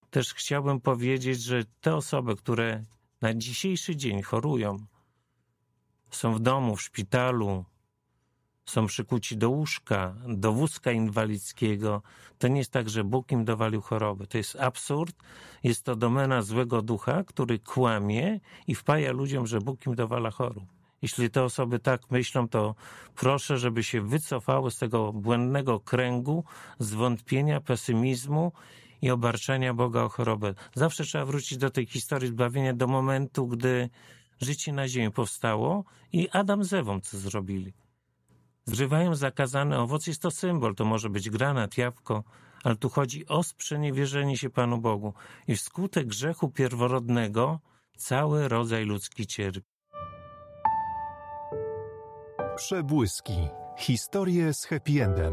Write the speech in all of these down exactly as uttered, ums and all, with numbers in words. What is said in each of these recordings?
też chciałbym powiedzieć, że te osoby, które na dzisiejszy dzień chorują, są w domu, w szpitalu, są przykuci do łóżka, do wózka inwalidzkiego, to nie jest tak, że Bóg im dowalił choroby. To jest absurd, jest to domena złego ducha, który kłamie i wpaja ludziom, że Bóg im dowala chorób. Jeśli te osoby tak myślą, to proszę, żeby się wycofały z tego błędnego kręgu zwątpienia, pesymizmu i obarczania Boga o chorobę. Zawsze trzeba wrócić do tej historii zbawienia, do momentu, gdy życie na ziemi powstało i Adam z Ewą co zrobili. Zżywają zakazany owoc, jest to symbol, to może być granat, jabłko, ale tu chodzi o sprzeniewierzenie się Panu Bogu i wskutek grzechu pierworodnego cały rodzaj ludzki cierpi. Przebłyski. Historie z happy endem.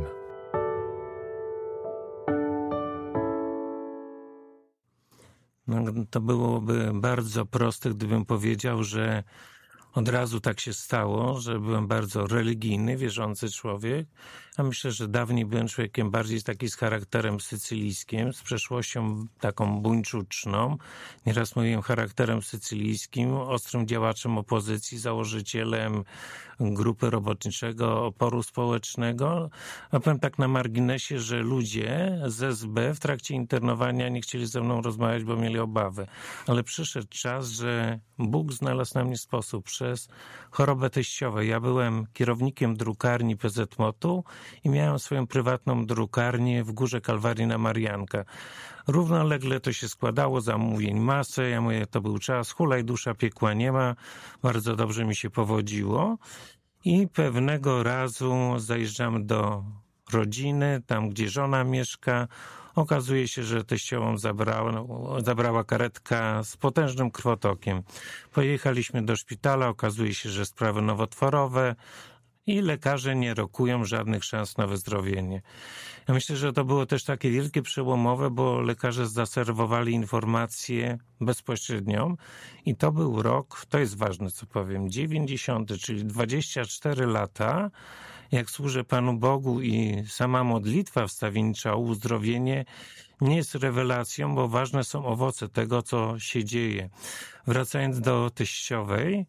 No, to byłoby bardzo proste, gdybym powiedział, że od razu tak się stało, że byłem bardzo religijny, wierzący człowiek, a myślę, że dawniej byłem człowiekiem bardziej taki z charakterem sycylijskim, z przeszłością taką buńczuczną. Nieraz mówiłem charakterem sycylijskim, ostrym działaczem opozycji, założycielem grupy robotniczego oporu społecznego. A powiem tak na marginesie, że ludzie z S B w trakcie internowania nie chcieli ze mną rozmawiać, bo mieli obawy. Ale przyszedł czas, że Bóg znalazł na mnie sposób przez chorobę teściową. Ja byłem kierownikiem drukarni P Z M O T-u i miałem swoją prywatną drukarnię w Górze Kalwarii na Marianka. Równolegle to się składało, zamówień masę. Ja mówię, to był czas, hulaj dusza, piekła nie ma. Bardzo dobrze mi się powodziło. I pewnego razu zajeżdżamy do rodziny, tam gdzie żona mieszka. Okazuje się, że teściową zabrała, zabrała karetka z potężnym krwotokiem. Pojechaliśmy do szpitala, okazuje się, że sprawy nowotworowe i lekarze nie rokują żadnych szans na wyzdrowienie. Ja myślę, że to było też takie wielkie przełomowe, bo lekarze zaserwowali informację bezpośrednią i to był rok, to jest ważne co powiem, dziewięćdziesiąty, czyli dwadzieścia cztery lata, jak służę Panu Bogu i sama modlitwa wstawiennicza o uzdrowienie nie jest rewelacją, bo ważne są owoce tego, co się dzieje. Wracając do teściowej,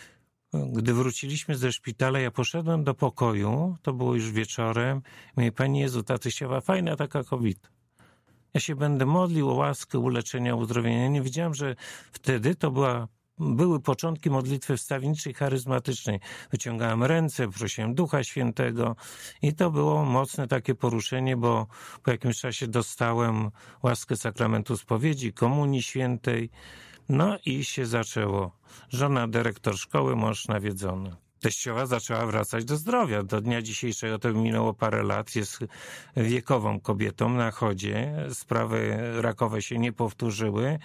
gdy wróciliśmy ze szpitala, ja poszedłem do pokoju, to było już wieczorem, mówię, Panie Jezu, ta teściowa fajna taka kobieta. Ja się będę modlił o łaskę, uleczenia, uzdrowienia. Nie wiedziałem, że wtedy to była, były początki modlitwy wstawienniczej, charyzmatycznej. Wyciągałem ręce, prosiłem Ducha Świętego i to było mocne takie poruszenie, bo po jakimś czasie dostałem łaskę sakramentu spowiedzi, komunii świętej. No i się zaczęło. Żona dyrektor szkoły, mąż nawiedzony. Teściowa zaczęła wracać do zdrowia. Do dnia dzisiejszego to minęło parę lat. Jest wiekową kobietą na chodzie. Sprawy rakowe się nie powtórzyły.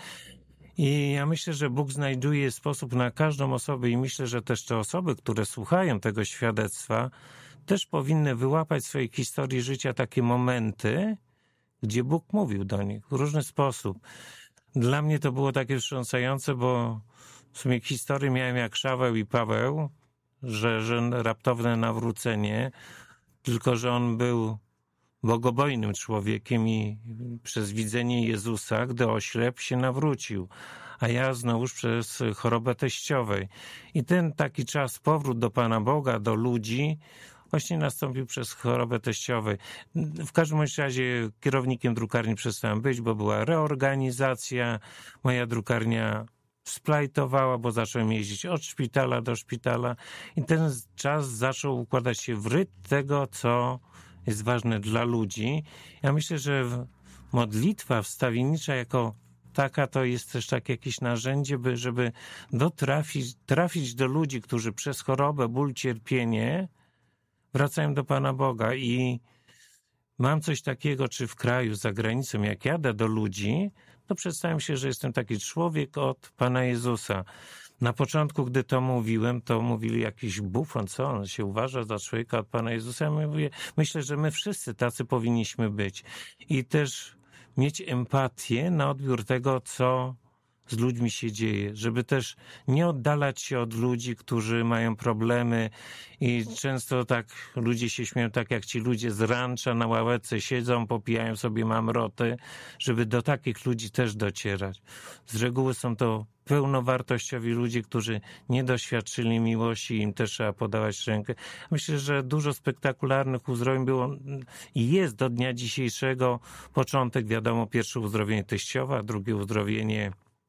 I ja myślę, że Bóg znajduje sposób na każdą osobę i myślę, że też te osoby, które słuchają tego świadectwa, też powinny wyłapać w swojej historii życia takie momenty, gdzie Bóg mówił do nich w różny sposób. Dla mnie to było takie wstrząsające, bo w sumie historię miałem jak Szaweł i Paweł, że, że raptowne nawrócenie, tylko że on był bogobojnym człowiekiem i przez widzenie Jezusa, gdy oślepł, się nawrócił, a ja znowuż przez chorobę teściowej. I ten taki czas, powrót do Pana Boga, do ludzi, właśnie nastąpił przez chorobę teściowej. W każdym razie kierownikiem drukarni przestałem być, bo była reorganizacja. Moja drukarnia splajtowała, bo zacząłem jeździć od szpitala do szpitala i ten czas zaczął układać się w rytm tego, co jest ważne dla ludzi. Ja myślę, że modlitwa wstawiennicza jako taka to jest też takie jakieś narzędzie, by, żeby dotrafić, trafić do ludzi, którzy przez chorobę, ból, cierpienie wracają do Pana Boga i mam coś takiego, czy w kraju, za granicą, jak jadę do ludzi, to przedstawiam się, że jestem taki człowiek od Pana Jezusa. Na początku, gdy to mówiłem, to mówili jakiś bufon, co on się uważa za człowieka od Pana Jezusa. Ja mówię, myślę, że my wszyscy tacy powinniśmy być i też mieć empatię na odbiór tego, co z ludźmi się dzieje, żeby też nie oddalać się od ludzi, którzy mają problemy i często tak ludzie się śmieją, tak jak ci ludzie z rancza na ławeczce siedzą, popijają sobie mamroty, żeby do takich ludzi też docierać. Z reguły są to pełnowartościowi ludzie, którzy nie doświadczyli miłości, im też trzeba podawać rękę. Myślę, że dużo spektakularnych uzdrowień było i jest do dnia dzisiejszego. Początek, wiadomo, pierwsze uzdrowienie teściowa, drugie uzdrowienie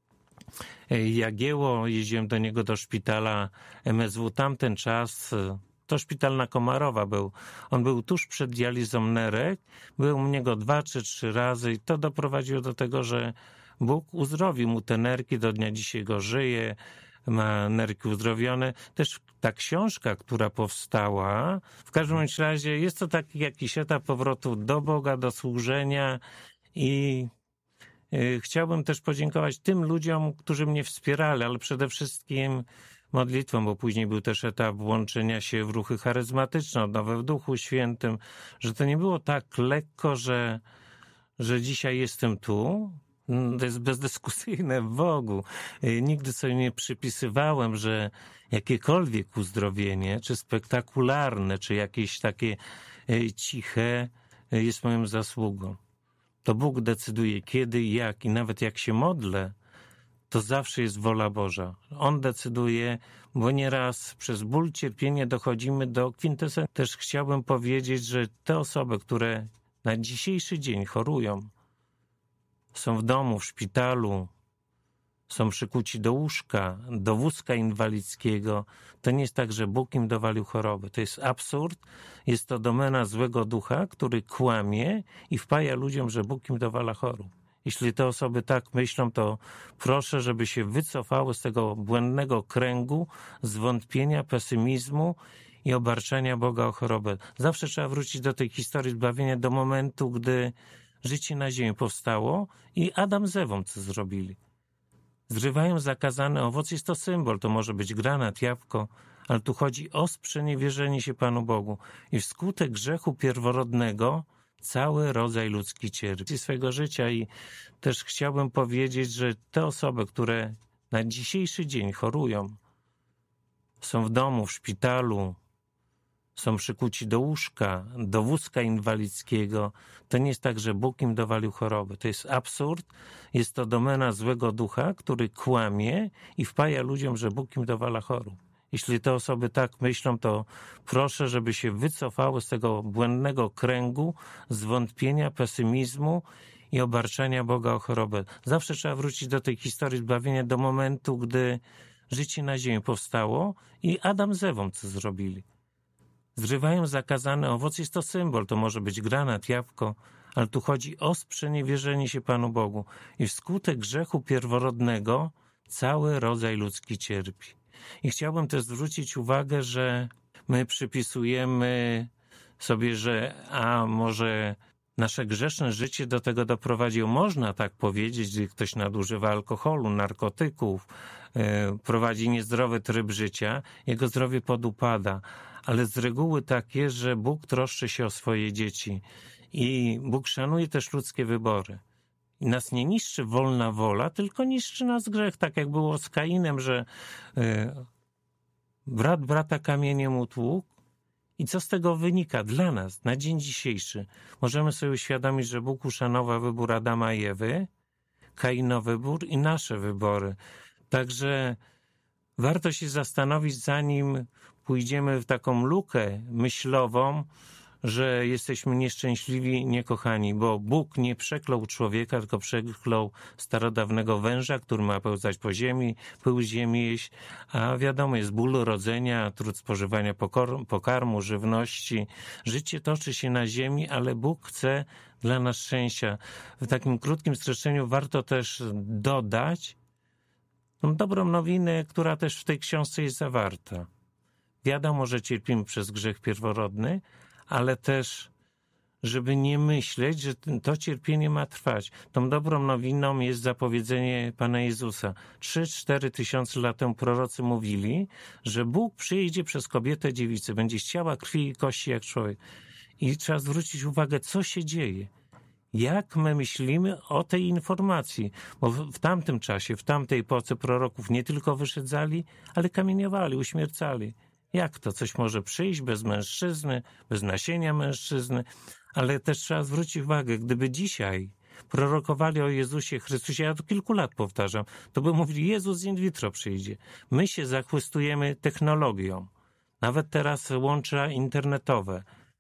Jagiełło. Jeździłem do niego do szpitala M S W. Tamten czas to szpital na Komarowa był. On był tuż przed dializą nerek. Byłem u niego dwa czy trzy razy i to doprowadziło do tego, że Bóg uzdrowił mu te nerki, do dnia dzisiejszego żyje, ma nerki uzdrowione. Też ta książka, która powstała, w każdym razie jest to taki jakiś etap powrotu do Boga, do służenia i y, chciałbym też podziękować tym ludziom, którzy mnie wspierali, ale przede wszystkim modlitwą, bo później był też etap włączenia się w ruchy charyzmatyczne, odnowę w Duchu Świętym, że to nie było tak lekko, że, że dzisiaj jestem tu. To jest bezdyskusyjne w Bogu. Nigdy sobie nie przypisywałem, że jakiekolwiek uzdrowienie, czy spektakularne, czy jakieś takie ciche jest moją zasługą. To Bóg decyduje kiedy i jak i nawet jak się modlę, to zawsze jest wola Boża. On decyduje, bo nieraz przez ból, cierpienie dochodzimy do kwintesencji. Też chciałbym powiedzieć, że te osoby, które na dzisiejszy dzień chorują, są w domu, w szpitalu, są przykuci do łóżka, do wózka inwalidzkiego, to nie jest tak, że Bóg im dowalił choroby. To jest absurd, jest to domena złego ducha, który kłamie i wpaja ludziom, że Bóg im dowala chorób. Jeśli te osoby tak myślą, to proszę, żeby się wycofały z tego błędnego kręgu zwątpienia, pesymizmu i obarczania Boga o chorobę. Zawsze trzeba wrócić do tej historii zbawienia, do momentu, gdy życie na ziemi powstało i Adam z Ewą co zrobili. Zrywają zakazane owoce, jest to symbol, to może być granat, jabłko, ale tu chodzi o sprzeniewierzenie się Panu Bogu. I wskutek grzechu pierworodnego cały rodzaj ludzki cierpi swojego życia i też chciałbym powiedzieć, że te osoby, które na dzisiejszy dzień chorują, są w domu, w szpitalu, są przykuci do łóżka, do wózka inwalidzkiego, to nie jest tak, że Bóg im dowalił choroby. To jest absurd, jest to domena złego ducha, który kłamie i wpaja ludziom, że Bóg im dowala chorób. Jeśli te osoby tak myślą, to proszę, żeby się wycofały z tego błędnego kręgu zwątpienia, pesymizmu i obarczania Boga o chorobę. Zawsze trzeba wrócić do tej historii zbawienia, do momentu, gdy życie na ziemi powstało i Adam z Ewą co zrobili. Zrywają zakazane owoce, jest to symbol, to może być granat, jabłko, ale tu chodzi o sprzeniewierzenie się Panu Bogu. I wskutek grzechu pierworodnego cały rodzaj ludzki cierpi. I chciałbym też zwrócić uwagę, że my przypisujemy sobie, że a może nasze grzeszne życie do tego doprowadziło. Można tak powiedzieć, gdy ktoś nadużywa alkoholu, narkotyków, yy, prowadzi niezdrowy tryb życia, jego zdrowie podupada. Ale z reguły tak jest, że Bóg troszczy się o swoje dzieci i Bóg szanuje też ludzkie wybory. I nas nie niszczy wolna wola, tylko niszczy nas grzech, tak jak było z Kainem, że yy, brat brata kamieniem utłukł. I co z tego wynika dla nas, na dzień dzisiejszy? Możemy sobie uświadomić, że Bóg uszanował wybór Adama i Ewy, Kaina wybór i nasze wybory. Także warto się zastanowić, zanim pójdziemy w taką lukę myślową, że jesteśmy nieszczęśliwi, niekochani, bo Bóg nie przeklął człowieka, tylko przeklął starodawnego węża, który ma pełzać po ziemi, pył ziemi jeść, a wiadomo, jest ból rodzenia, trud spożywania pokarmu, żywności. Życie toczy się na ziemi, ale Bóg chce dla nas szczęścia. W takim krótkim streszczeniu warto też dodać tą dobrą nowinę, która też w tej książce jest zawarta. Wiadomo, że cierpimy przez grzech pierworodny, ale też, żeby nie myśleć, że to cierpienie ma trwać. Tą dobrą nowiną jest zapowiedzenie Pana Jezusa. Trzy, cztery tysiące lat temu prorocy mówili, że Bóg przyjdzie przez kobietę dziewicę, będzie z ciała, krwi i kości jak człowiek. I trzeba zwrócić uwagę, co się dzieje. jak my myślimy o tej informacji. Bo w, w tamtym czasie, w tamtej epoce proroków nie tylko wyszedzali, ale kamieniowali, uśmiercali. Jak to? Coś może przyjść bez mężczyzny, bez nasienia mężczyzny, ale też trzeba zwrócić uwagę, gdyby dzisiaj prorokowali o Jezusie Chrystusie, ja to kilku lat powtarzam, to by mówili, Jezus in vitro przyjdzie. My się zachwystujemy technologią. Nawet teraz łącza internetowe,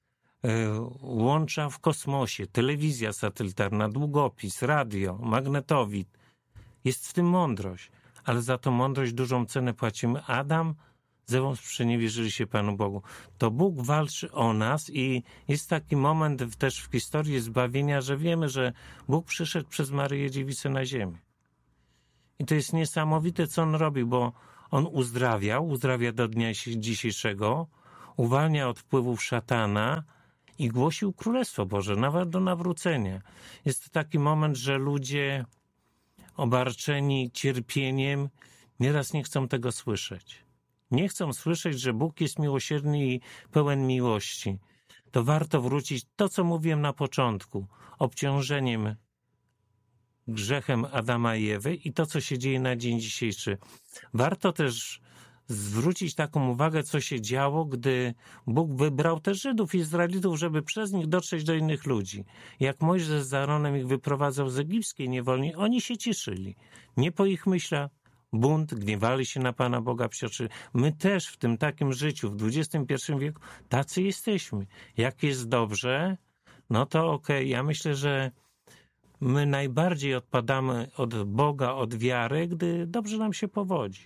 łącza w kosmosie, telewizja satelitarna, długopis, radio, magnetowid. Jest w tym mądrość, ale za tą mądrość dużą cenę płacimy. Adam z Ewą sprzeniewierzyli się Panu Bogu. To Bóg walczy o nas i jest taki moment też w historii zbawienia, że wiemy, że Bóg przyszedł przez Maryję Dziewicę na ziemię. I to jest niesamowite, co On robi, bo On uzdrawiał, uzdrawia do dnia dzisiejszego, uwalnia od wpływów szatana i głosił Królestwo Boże, nawet do nawrócenia. Jest to taki moment, że ludzie obarczeni cierpieniem nieraz nie chcą tego słyszeć. Nie chcą słyszeć, że Bóg jest miłosierny i pełen miłości. To warto wrócić to, co mówiłem na początku, obciążeniem grzechem Adama i Ewy i to, co się dzieje na dzień dzisiejszy. Warto też zwrócić taką uwagę, co się działo, gdy Bóg wybrał też Żydów, Izraelitów, żeby przez nich dotrzeć do innych ludzi. Jak Mojżesz z Aaronem ich wyprowadzał z egipskiej niewolni, oni się cieszyli. Nie po ich myślach, bunt, gniewali się na Pana Boga, psioczy. My też w tym takim życiu, w dwudziestym pierwszym wieku, tacy jesteśmy. Jak jest dobrze, no to okej, okay. Ja myślę, że my najbardziej odpadamy od Boga, od wiary, gdy dobrze nam się powodzi.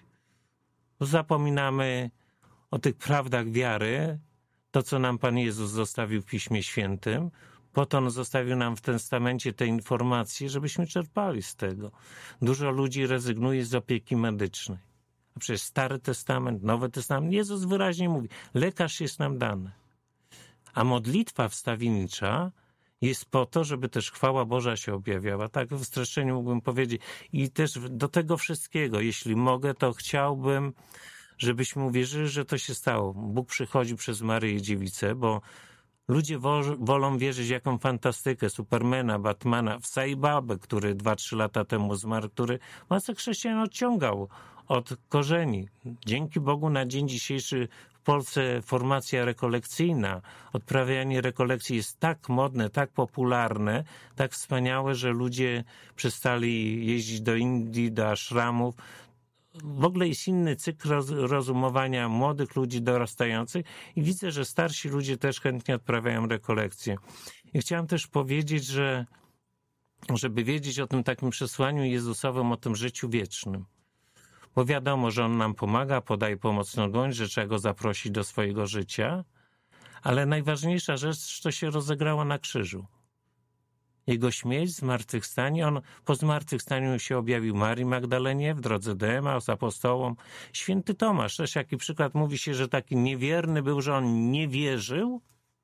Zapominamy o tych prawdach wiary, to, co nam Pan Jezus zostawił w Piśmie Świętym. Po to On zostawił nam w testamencie te informacje, żebyśmy czerpali z tego. Dużo ludzi rezygnuje z opieki medycznej. A przecież Stary Testament, Nowy Testament, Jezus wyraźnie mówi, lekarz jest nam dany. A modlitwa wstawiennicza jest po to, żeby też chwała Boża się objawiała. Tak w streszczeniu mógłbym powiedzieć. I też do tego wszystkiego, jeśli mogę, to chciałbym, żebyśmy uwierzyli, że to się stało. Bóg przychodzi przez Maryję Dziewicę, bo ludzie wo- wolą wierzyć w jaką fantastykę, Supermana, Batmana, w Saibabę, który dwa, trzy lata temu zmarł, który masę chrześcijan odciągał od korzeni. Dzięki Bogu na dzień dzisiejszy w Polsce formacja rekolekcyjna, odprawianie rekolekcji jest tak modne, tak popularne, tak wspaniałe, że ludzie przestali jeździć do Indii, do ashramów. W ogóle jest inny cykl rozumowania młodych ludzi dorastających i widzę, że starsi ludzie też chętnie odprawiają rekolekcje. I chciałem też powiedzieć, że żeby wiedzieć o tym takim przesłaniu Jezusowym, o tym życiu wiecznym. Bo wiadomo, że On nam pomaga, podaje pomocną dłoń, że trzeba Go zaprosić do swojego życia, ale najważniejsza rzecz to się rozegrała na krzyżu. Jego śmierć, zmartwychwstanie, On po zmartwychwstaniu się objawił Marii Magdalenie w drodze do Emaus, apostołom. Święty Tomasz, też jaki przykład, mówi się, że taki niewierny był, że on nie wierzył,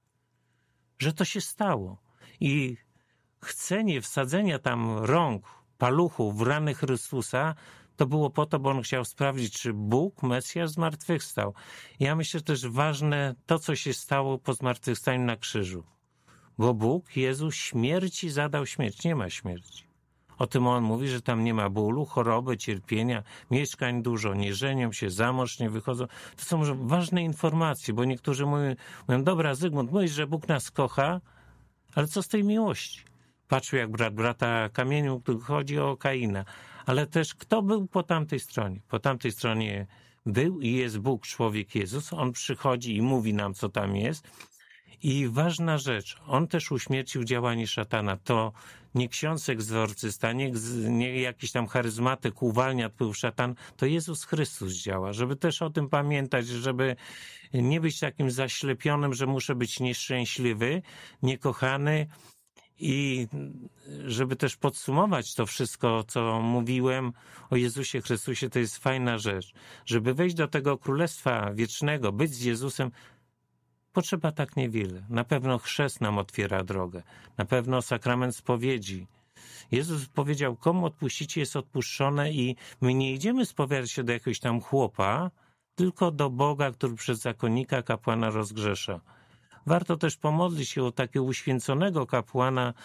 że to się stało. I chcenie wsadzenia tam rąk, paluchów w rany Chrystusa, to było po to, bo on chciał sprawdzić, czy Bóg, Mesjasz, zmartwychwstał. Ja myślę też ważne to, co się stało po zmartwychwstaniu na krzyżu. Bo Bóg, Jezus, śmierci zadał śmierć. Nie ma śmierci. O tym On mówi, że tam nie ma bólu, choroby, cierpienia, mieszkań dużo, nie żenią się, za mąż nie wychodzą. To są ważne informacje, bo niektórzy mówią, mówią dobra, Zygmunt, mówisz, że Bóg nas kocha, ale co z tej miłości? Patrzył, jak brat brata kamienił, tu chodzi o Kaina. Ale też kto był po tamtej stronie? Po tamtej stronie był i jest Bóg, człowiek Jezus. On przychodzi i mówi nam, co tam jest. I ważna rzecz, On też uśmiercił działanie szatana. To nie ksiądz egzorcysta, nie, nie jakiś tam charyzmatyk uwalnia wpływ szatan, to Jezus Chrystus działa. Żeby też o tym pamiętać, żeby nie być takim zaślepionym, że muszę być nieszczęśliwy, niekochany. I żeby też podsumować to wszystko, co mówiłem o Jezusie Chrystusie, to jest fajna rzecz. Żeby wejść do tego Królestwa Wiecznego, być z Jezusem, potrzeba tak niewiele. Na pewno chrzest nam otwiera drogę. Na pewno sakrament spowiedzi. Jezus powiedział, komu odpuścicie, jest odpuszczone i my nie idziemy spowiadać się do jakiegoś tam chłopa, tylko do Boga, który przez zakonnika, kapłana rozgrzesza. Warto też pomodlić się o takiego uświęconego kapłana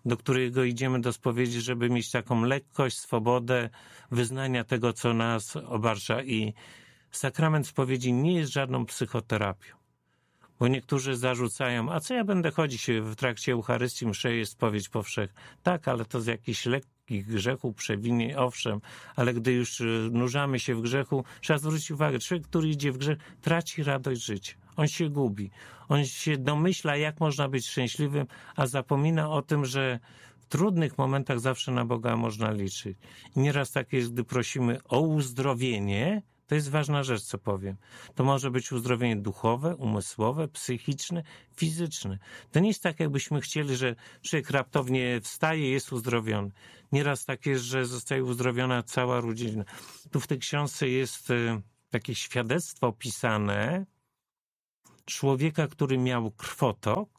do którego idziemy do spowiedzi, żeby mieć taką lekkość, swobodę wyznania tego, co nas obarcza. I sakrament spowiedzi nie jest żadną psychoterapią. Bo niektórzy zarzucają, a co ja będę chodzić w trakcie Eucharystii, mszy jest spowiedź powszechna. Tak, ale to z jakichś lekkich grzechów, przewinień, owszem, ale gdy już nurzamy się w grzechu, trzeba zwrócić uwagę, człowiek, który idzie w grzech, traci radość życia. On się gubi. On się domyśla, jak można być szczęśliwym, a zapomina o tym, że w trudnych momentach zawsze na Boga można liczyć. I nieraz tak jest, gdy prosimy o uzdrowienie, to jest ważna rzecz, co powiem. To może być uzdrowienie duchowe, umysłowe, psychiczne, fizyczne. To nie jest tak, jakbyśmy chcieli, że człowiek raptownie wstaje i jest uzdrowiony. Nieraz tak jest, że zostaje uzdrowiona cała rodzina. Tu w tej książce jest takie świadectwo opisane człowieka, który miał krwotok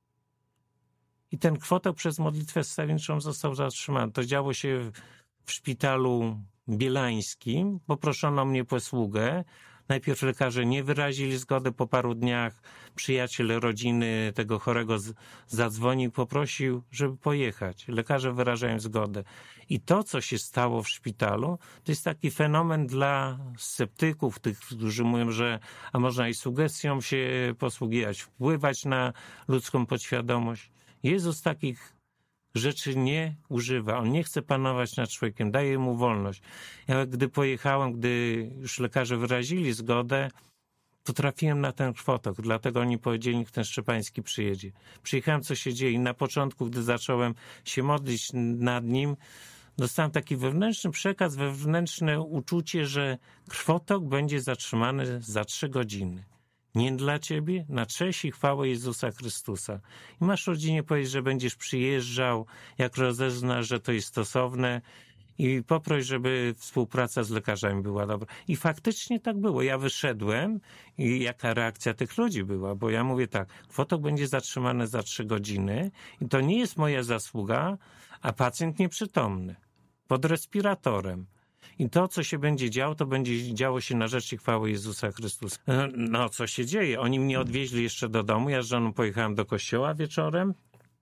i ten krwotok przez modlitwę wstawienniczą został zatrzymany. To działo się w szpitalu bielańskim. Poproszono mnie posługę. Najpierw lekarze nie wyrazili zgody. Po paru dniach przyjaciel rodziny tego chorego z- zadzwonił, poprosił, żeby pojechać. Lekarze wyrażają zgodę. I to, co się stało w szpitalu, to jest taki fenomen dla sceptyków, tych, którzy mówią, że a można i sugestią się posługiwać, wpływać na ludzką podświadomość. Jezus takich rzeczy nie używa. On nie chce panować nad człowiekiem, daje mu wolność. Ja gdy pojechałem, gdy już lekarze wyrazili zgodę, to trafiłem na ten krwotok, dlatego oni powiedzieli, niech ten Szczepański przyjedzie. Przyjechałem, co się dzieje i na początku, gdy zacząłem się modlić nad nim, dostałem taki wewnętrzny przekaz, wewnętrzne uczucie, że krwotok będzie zatrzymany za trzy godziny. Nie dla ciebie, na cześć i chwałę Jezusa Chrystusa. I masz rodzinie powiedzieć, że będziesz przyjeżdżał, jak rozeznasz, że to jest stosowne i poproś, żeby współpraca z lekarzami była dobra. I faktycznie tak było. Ja wyszedłem i jaka reakcja tych ludzi była, bo ja mówię tak, krwotok będzie zatrzymany za trzy godziny i to nie jest moja zasługa, a pacjent nieprzytomny, pod respiratorem. I to, co się będzie działo, to będzie działo się na rzecz i chwały Jezusa Chrystusa. No, co się dzieje? Oni mnie odwieźli jeszcze do domu. Ja z żoną pojechałem do kościoła wieczorem.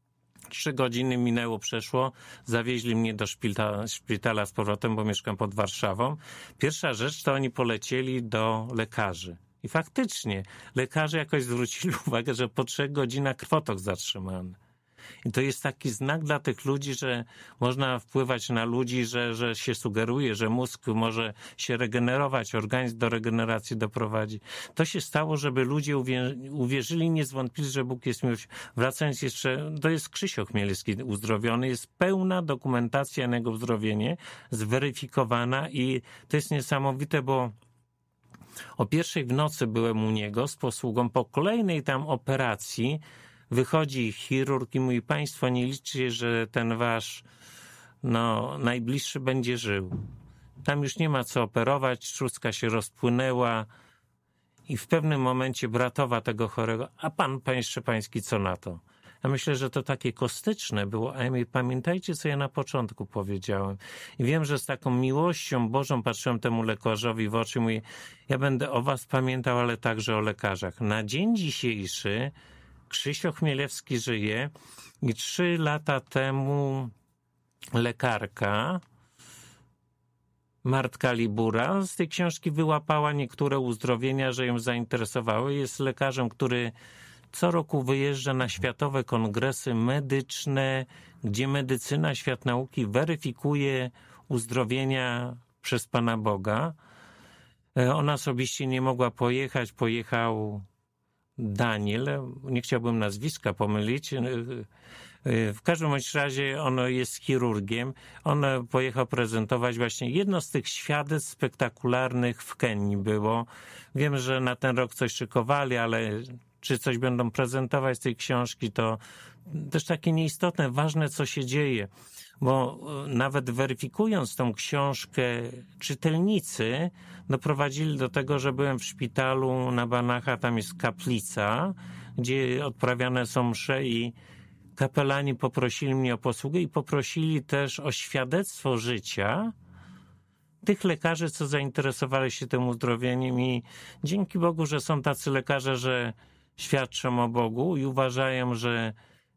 Trzy godziny minęło, przeszło. Zawieźli mnie do szpitala, szpitala z powrotem, bo mieszkam pod Warszawą. Pierwsza rzecz to oni polecieli do lekarzy. I faktycznie lekarze jakoś zwrócili uwagę, że po trzech godzinach krwotok zatrzymany. I to jest taki znak dla tych ludzi, że można wpływać na ludzi, że, że się sugeruje, że mózg może się regenerować, organizm do regeneracji doprowadzi. To się stało, żeby ludzie uwierzyli, nie zwątpili, że Bóg jest miłością. Wracając jeszcze, to jest Krzysio Chmielewski uzdrowiony, jest pełna dokumentacja na jego uzdrowienie, zweryfikowana i to jest niesamowite, bo o pierwszej w nocy byłem u niego z posługą, po kolejnej tam operacji wychodzi chirurg i mówi, państwo nie liczcie, że ten wasz no, najbliższy będzie żył. Tam już nie ma co operować, trzustka się rozpłynęła i w pewnym momencie bratowa tego chorego, a pan, panie Szczepański, co na to? Ja myślę, że to takie kostyczne było, a ja mówię, pamiętajcie, co ja na początku powiedziałem. I wiem, że z taką miłością Bożą patrzyłem temu lekarzowi w oczy i mówię, ja będę o was pamiętał, ale także o lekarzach. Na dzień dzisiejszy Krzysio Chmielewski żyje i trzy lata temu lekarka Martka Libura z tej książki wyłapała niektóre uzdrowienia, że ją zainteresowały. Jest lekarzem, który co roku wyjeżdża na światowe kongresy medyczne, gdzie medycyna, świat nauki weryfikuje uzdrowienia przez Pana Boga. Ona osobiście nie mogła pojechać, pojechał Daniel, nie chciałbym nazwiska pomylić. W każdym bądź razie on jest chirurgiem. On pojechał prezentować właśnie jedno z tych świadectw spektakularnych w Kenii było. Wiem, że na ten rok coś szykowali, ale czy coś będą prezentować z tej książki, to też takie nieistotne, ważne, co się dzieje. Bo nawet weryfikując tą książkę, czytelnicy doprowadzili do tego, że byłem w szpitalu na Banacha, tam jest kaplica, gdzie odprawiane są msze i kapelani poprosili mnie o posługę i poprosili też o świadectwo życia tych lekarzy, co zainteresowali się tym uzdrowieniem i dzięki Bogu, że są tacy lekarze, że świadczą o Bogu i uważają, że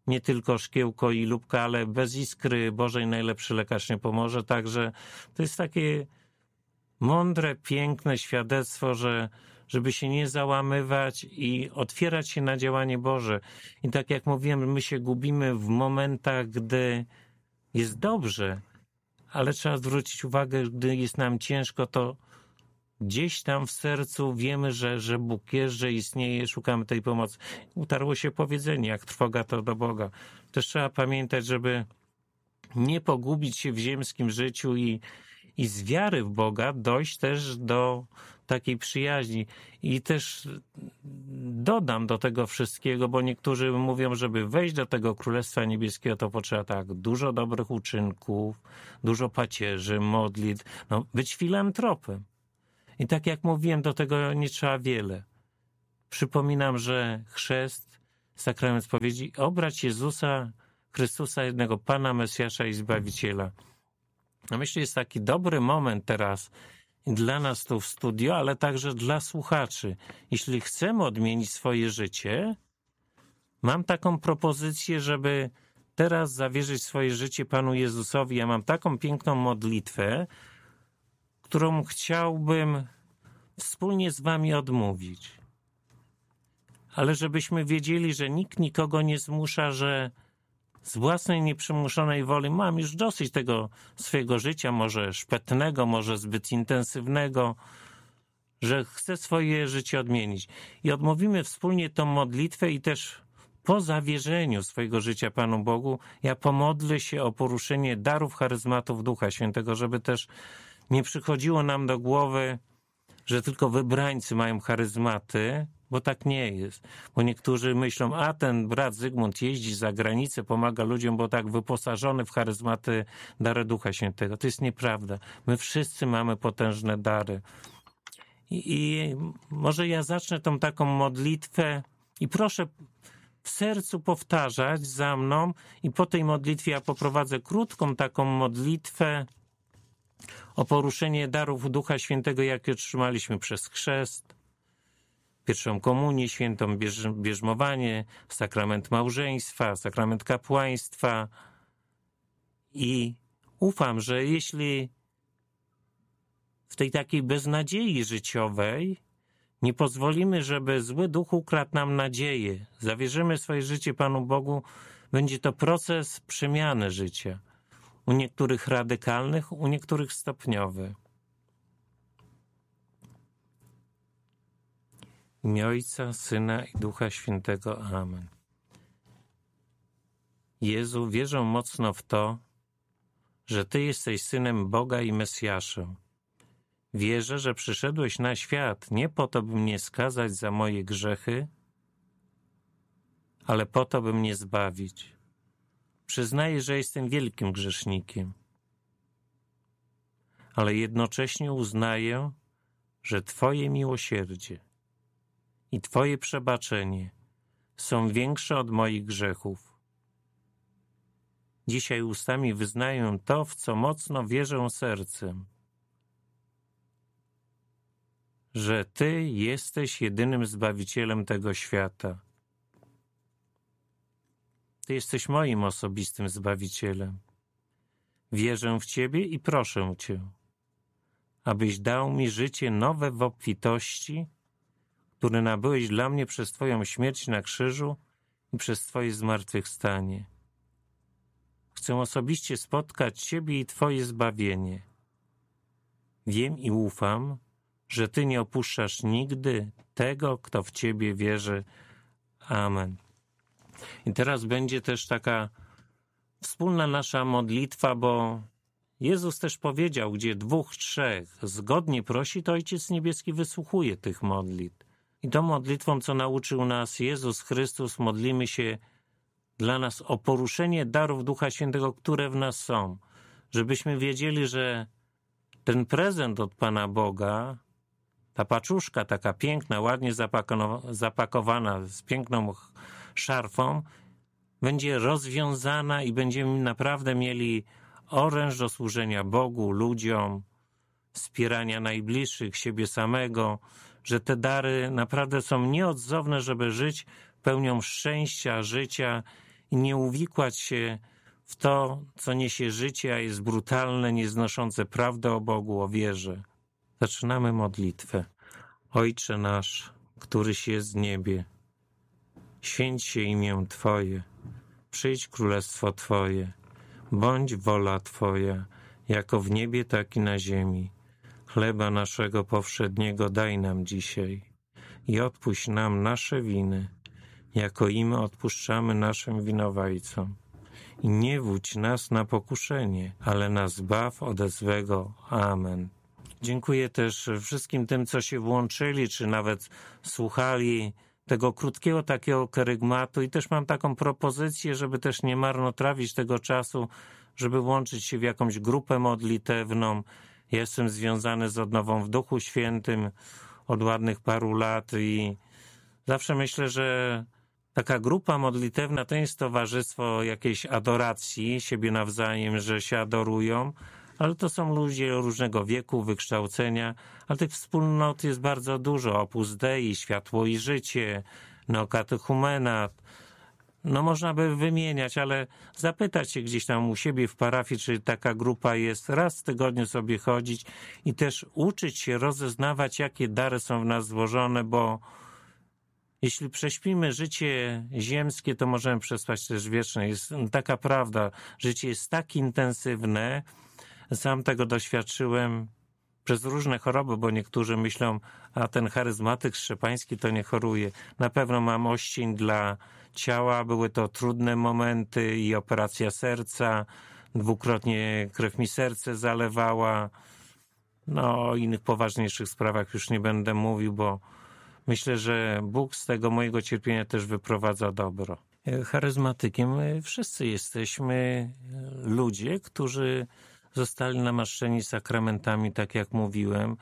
nie tylko szkiełko i lubka, ale bez iskry Bożej najlepszy lekarz nie pomoże. Także to jest takie mądre, piękne świadectwo, że żeby się nie załamywać i otwierać się na działanie Boże. I tak jak mówiłem, my się gubimy w momentach, gdy jest dobrze, ale trzeba zwrócić uwagę, gdy jest nam ciężko, to gdzieś tam w sercu wiemy, że, że Bóg jest, że istnieje, szukamy tej pomocy. Utarło się powiedzenie, jak trwoga to do Boga. Też trzeba pamiętać, żeby nie pogubić się w ziemskim życiu i, i z wiary w Boga dojść też do takiej przyjaźni. I też dodam do tego wszystkiego, bo niektórzy mówią, żeby wejść do tego Królestwa Niebieskiego, to potrzeba tak dużo dobrych uczynków, dużo pacierzy, modlitw, no, być filantropem. I tak jak mówiłem, do tego nie trzeba wiele. Przypominam, że chrzest, sakrament spowiedzi, obrać Jezusa Chrystusa, jednego Pana, Mesjasza i Zbawiciela. No myślę, jest taki dobry moment teraz dla nas tu w studio, ale także dla słuchaczy. Jeśli chcemy odmienić swoje życie, mam taką propozycję, żeby teraz zawierzyć swoje życie Panu Jezusowi. Ja mam taką piękną modlitwę, którą chciałbym wspólnie z wami odmówić. Ale żebyśmy wiedzieli, że nikt nikogo nie zmusza, że z własnej nieprzymuszonej woli mam już dosyć tego swojego życia, może szpetnego, może zbyt intensywnego, że chcę swoje życie odmienić. I odmówimy wspólnie tą modlitwę i też po zawierzeniu swojego życia Panu Bogu, ja pomodlę się o poruszenie darów charyzmatów Ducha Świętego, żeby też nie przychodziło nam do głowy, że tylko wybrańcy mają charyzmaty, bo tak nie jest. Bo niektórzy myślą, a ten brat Zygmunt jeździ za granicę, pomaga ludziom, bo tak wyposażony w charyzmaty dary Ducha Świętego. To jest nieprawda. My wszyscy mamy potężne dary. I, i może ja zacznę tą taką modlitwę i proszę w sercu powtarzać za mną i po tej modlitwie ja poprowadzę krótką taką modlitwę o poruszenie darów Ducha Świętego, jakie otrzymaliśmy przez chrzest, pierwszą komunię świętą, bież, bierzmowanie, sakrament małżeństwa, sakrament kapłaństwa. I ufam, że jeśli w tej takiej beznadziei życiowej nie pozwolimy, żeby zły duch ukradł nam nadzieję, zawierzymy swoje życie Panu Bogu, będzie to proces przemiany życia. U niektórych radykalnych, u niektórych stopniowych. W imię Ojca, Syna i Ducha Świętego. Amen. Jezu, wierzę mocno w to, że Ty jesteś Synem Boga i Mesjaszem. Wierzę, że przyszedłeś na świat nie po to, by mnie skazać za moje grzechy, ale po to, by mnie zbawić. Przyznaję, że jestem wielkim grzesznikiem, ale jednocześnie uznaję, że Twoje miłosierdzie i Twoje przebaczenie są większe od moich grzechów. Dzisiaj ustami wyznaję to, w co mocno wierzę sercem, że Ty jesteś jedynym Zbawicielem tego świata. Ty jesteś moim osobistym Zbawicielem. Wierzę w Ciebie i proszę Cię, abyś dał mi życie nowe w obfitości, które nabyłeś dla mnie przez Twoją śmierć na krzyżu i przez Twoje zmartwychwstanie. Chcę osobiście spotkać Ciebie i Twoje zbawienie. Wiem i ufam, że Ty nie opuszczasz nigdy tego, kto w Ciebie wierzy. Amen. I teraz będzie też taka wspólna nasza modlitwa, bo Jezus też powiedział, gdzie dwóch, trzech zgodnie prosi, to Ojciec Niebieski wysłuchuje tych modlitw. I tą modlitwą, co nauczył nas Jezus Chrystus, modlimy się dla nas o poruszenie darów Ducha Świętego, które w nas są. Żebyśmy wiedzieli, że ten prezent od Pana Boga, ta paczuszka taka piękna, ładnie zapakowana, z piękną szarfą, będzie rozwiązana i będziemy naprawdę mieli oręż do służenia Bogu, ludziom, wspierania najbliższych, siebie samego, że te dary naprawdę są nieodzowne, żeby żyć pełnią szczęścia, życia i nie uwikłać się w to, co niesie życie, a jest brutalne, nieznoszące prawdę o Bogu, o wierze. Zaczynamy modlitwę. Ojcze nasz, któryś jest w niebie, święć się imię Twoje, przyjdź królestwo Twoje, bądź wola Twoja, jako w niebie, tak i na ziemi. Chleba naszego powszedniego daj nam dzisiaj i odpuść nam nasze winy, jako i my odpuszczamy naszym winowajcom. I nie wódź nas na pokuszenie, ale nas zbaw ode złego. Amen. Dziękuję też wszystkim tym, co się włączyli, czy nawet słuchali tego krótkiego takiego kerygmatu i też mam taką propozycję, żeby też nie marnotrawić tego czasu, żeby włączyć się w jakąś grupę modlitewną. Jestem związany z Odnową w Duchu Świętym od ładnych paru lat i zawsze myślę, że taka grupa modlitewna to jest towarzystwo jakiejś adoracji siebie nawzajem, że się adorują, ale to są ludzie różnego wieku, wykształcenia, ale tych wspólnot jest bardzo dużo. Opus Dei, Światło i Życie, Neokatechumenat. No można by wymieniać, ale zapytać się gdzieś tam u siebie w parafii, czy taka grupa jest, raz w tygodniu sobie chodzić i też uczyć się rozeznawać, jakie dary są w nas złożone, bo jeśli prześpimy życie ziemskie, to możemy przespać też wieczne. Jest taka prawda, życie jest tak intensywne, sam tego doświadczyłem przez różne choroby, bo niektórzy myślą, a ten charyzmatyk szczepański to nie choruje. Na pewno mam oścień dla ciała, były to trudne momenty i operacja serca, dwukrotnie krew mi serce zalewała. No o innych poważniejszych sprawach już nie będę mówił, bo myślę, że Bóg z tego mojego cierpienia też wyprowadza dobro. Charyzmatykiem wszyscy jesteśmy ludzie, którzy zostali namaszczeni sakramentami, tak jak mówiłem.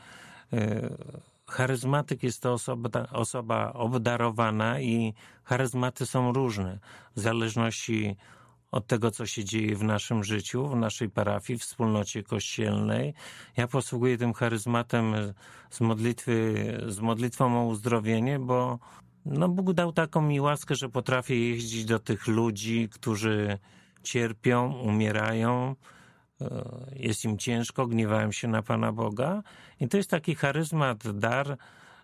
Charyzmatyk jest to osoba, osoba obdarowana i charyzmaty są różne w zależności od tego, co się dzieje w naszym życiu, w naszej parafii, w wspólnocie kościelnej. Ja posługuję tym charyzmatem z modlitwy, z modlitwą o uzdrowienie, bo no Bóg dał taką mi łaskę, że potrafię jeździć do tych ludzi, którzy cierpią, umierają, jest im ciężko, gniewają się na Pana Boga. I to jest taki charyzmat, dar,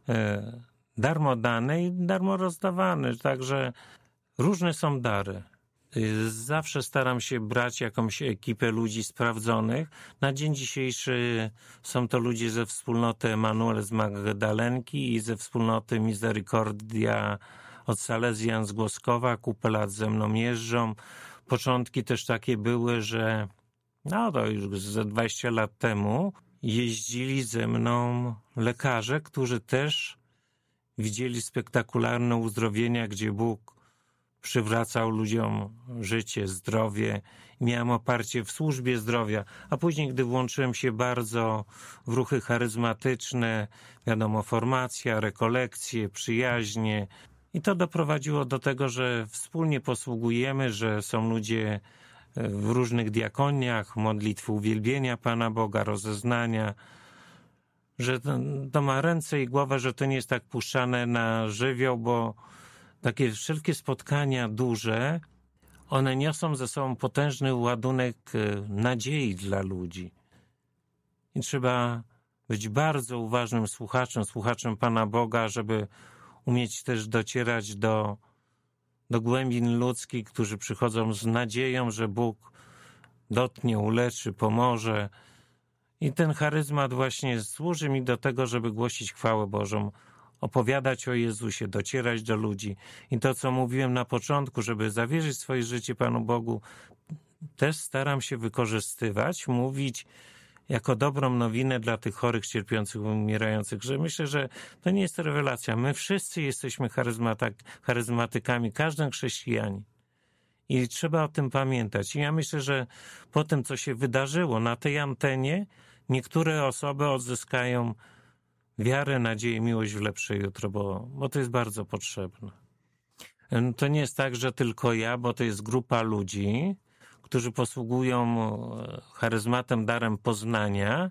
darmo dany i darmo rozdawany. Także różne są dary. Zawsze staram się brać jakąś ekipę ludzi sprawdzonych. Na dzień dzisiejszy są to ludzie ze wspólnoty Emanuel z Magdalenki i ze wspólnoty Misericordia od Salezjan z Głoskowa. Kupę lat ze mną jeżdżą. Początki też takie były, że no to już ze dwadzieścia lat temu jeździli ze mną lekarze, którzy też widzieli spektakularne uzdrowienia, gdzie Bóg przywracał ludziom życie, zdrowie. Miałem oparcie w służbie zdrowia, a później, gdy włączyłem się bardzo w ruchy charyzmatyczne, wiadomo, formacja, rekolekcje, przyjaźnie, i to doprowadziło do tego, że wspólnie posługujemy, że są ludzie w różnych diakoniach, modlitwy uwielbienia Pana Boga, rozeznania, że to, to ma ręce i głowę, że to nie jest tak puszczane na żywioł, bo takie wszelkie spotkania duże, one niosą ze sobą potężny ładunek nadziei dla ludzi. I trzeba być bardzo uważnym słuchaczem, słuchaczem Pana Boga, żeby umieć też docierać do, do głębin ludzkich, którzy przychodzą z nadzieją, że Bóg dotknie, uleczy, pomoże. I ten charyzmat właśnie służy mi do tego, żeby głosić chwałę Bożą, opowiadać o Jezusie, docierać do ludzi. I to, co mówiłem na początku, żeby zawierzyć swoje życie Panu Bogu, też staram się wykorzystywać, mówić jako dobrą nowinę dla tych chorych, cierpiących, umierających, że myślę, że to nie jest rewelacja. My wszyscy jesteśmy charyzmatykami, każdy chrześcijanin. I trzeba o tym pamiętać. I ja myślę, że po tym, co się wydarzyło na tej antenie, niektóre osoby odzyskają wiarę, nadzieję, miłość w lepsze jutro, bo, bo to jest bardzo potrzebne. To nie jest tak, że tylko ja, bo to jest grupa ludzi, którzy posługują charyzmatem, darem poznania.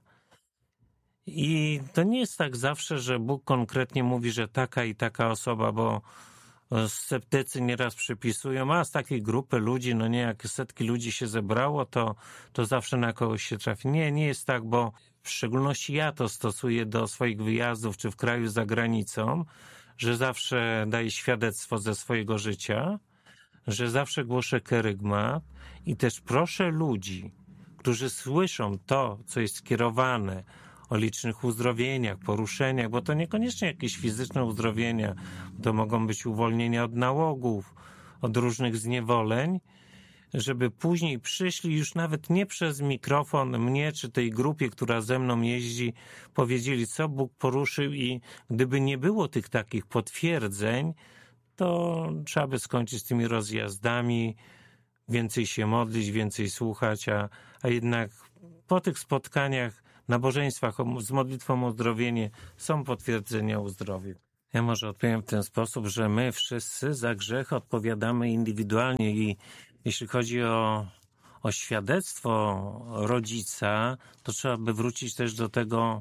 I to nie jest tak zawsze, że Bóg konkretnie mówi, że taka i taka osoba, bo Sceptycy nieraz przypisują, a z takiej grupy ludzi, no nie, jak setki ludzi się zebrało, to, to zawsze na kogoś się trafi. Nie, nie jest tak, bo w szczególności ja to stosuję do swoich wyjazdów, czy w kraju za granicą, że zawsze daję świadectwo ze swojego życia, że zawsze głoszę kerygmat i też proszę ludzi, którzy słyszą to, co jest skierowane o licznych uzdrowieniach, poruszeniach, bo to niekoniecznie jakieś fizyczne uzdrowienia, to mogą być uwolnienia od nałogów, od różnych zniewoleń, żeby później przyszli już nawet nie przez mikrofon mnie czy tej grupie, która ze mną jeździ, powiedzieli, co Bóg poruszył i gdyby nie było tych takich potwierdzeń, to trzeba by skończyć z tymi rozjazdami, więcej się modlić, więcej słuchać, a, a jednak po tych spotkaniach, nabożeństwach z modlitwą o uzdrowienie są potwierdzenia uzdrowień. Ja może odpowiem w ten sposób, że my wszyscy za grzech odpowiadamy indywidualnie i jeśli chodzi o, o świadectwo rodzica, to trzeba by wrócić też do tego,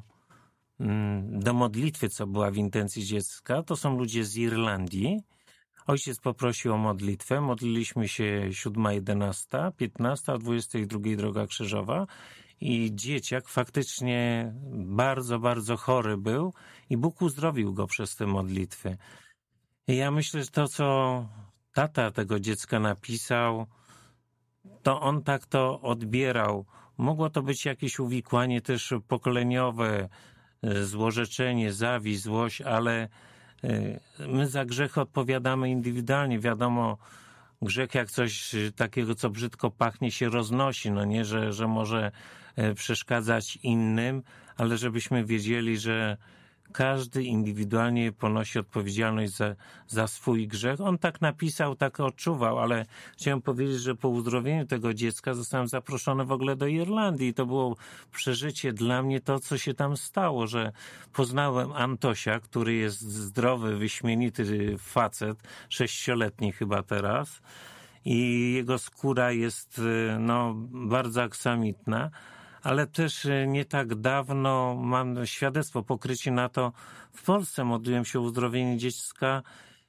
do modlitwy, co była w intencji dziecka. To są ludzie z Irlandii. Ojciec poprosił o modlitwę, modliliśmy się siódma, jedenasta, piętnasta, o dwudziestej drugiej droga krzyżowa i dzieciak faktycznie bardzo, bardzo chory był i Bóg uzdrowił go przez te modlitwy. I ja myślę, że to, co tata tego dziecka napisał, to on tak to odbierał. Mogło to być jakieś uwikłanie też pokoleniowe, złorzeczenie, zawiść, złość, ale my za grzech odpowiadamy indywidualnie. Wiadomo, grzech jak coś takiego, co brzydko pachnie, się roznosi, no nie, że, że może przeszkadzać innym, ale żebyśmy wiedzieli, że każdy indywidualnie ponosi odpowiedzialność za, za swój grzech. On tak napisał, tak odczuwał, ale chciałem powiedzieć, że po uzdrowieniu tego dziecka zostałem zaproszony w ogóle do Irlandii i to było przeżycie dla mnie to, co się tam stało, że poznałem Antosia, który jest zdrowy, wyśmienity facet, sześcioletni chyba teraz i jego skóra jest no, bardzo aksamitna. Ale też nie tak dawno mam świadectwo, pokrycie na to. W Polsce modliłem się o uzdrowienie dziecka,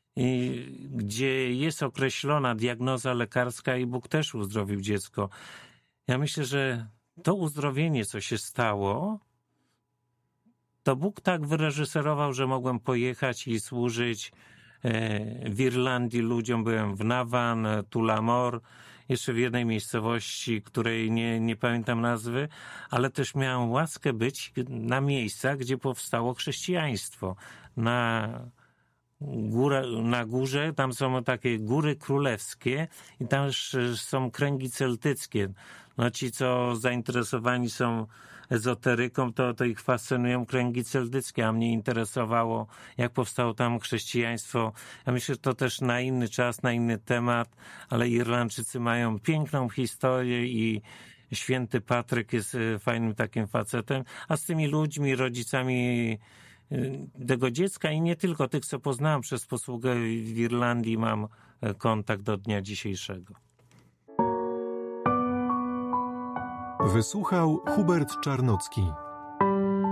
gdzie jest określona diagnoza lekarska i Bóg też uzdrowił dziecko. Ja myślę, że to uzdrowienie, co się stało, to Bóg tak wyreżyserował, że mogłem pojechać i służyć w Irlandii ludziom. Byłem w Navan, Tullamore, jeszcze w jednej miejscowości, której nie, nie pamiętam nazwy, ale też miałem łaskę być na miejscach, gdzie powstało chrześcijaństwo. Na, górę, na górze, tam są takie góry królewskie i tam są kręgi celtyckie. No ci, co zainteresowani są ezoteryką, to, to ich fascynują kręgi celtyckie, a mnie interesowało, jak powstało tam chrześcijaństwo. Ja myślę, że to też na inny czas, na inny temat, ale Irlandczycy mają piękną historię i święty Patryk jest fajnym takim facetem, a z tymi ludźmi, rodzicami tego dziecka i nie tylko tych, co poznałem przez posługę w Irlandii, mam kontakt do dnia dzisiejszego. Wysłuchał Hubert Czarnocki.